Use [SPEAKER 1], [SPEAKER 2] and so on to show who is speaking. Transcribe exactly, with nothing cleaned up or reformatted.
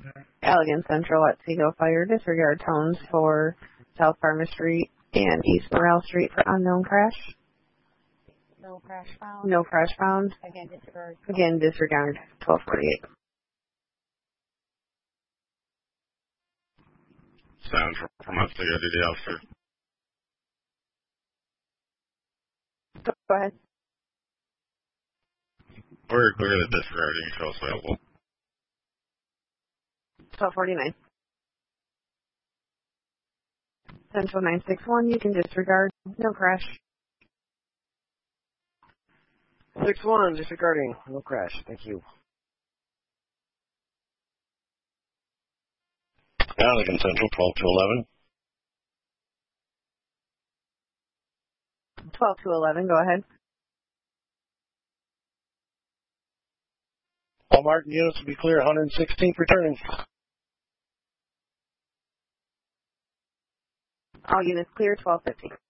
[SPEAKER 1] Allegan Central at Seagull Fire, disregard tones for South Farmer Street and East Morale Street for unknown crash.
[SPEAKER 2] No crash found.
[SPEAKER 1] No crash found.
[SPEAKER 2] Again, disregard.
[SPEAKER 1] Again, disregard twelve forty-eight.
[SPEAKER 3] Sound from us to go to the officer.
[SPEAKER 1] Go ahead.
[SPEAKER 3] We're clear that disregarding shows available.
[SPEAKER 1] twelve forty-nine. Central nine six one, you can disregard. No crash.
[SPEAKER 4] six one, disregarding. No crash. Thank you.
[SPEAKER 3] Allegan Central, twelve to eleven.
[SPEAKER 1] twelve to eleven, go ahead.
[SPEAKER 4] All Martin units will be clear, one hundred sixteenth returning.
[SPEAKER 1] All units clear, twelve fifty.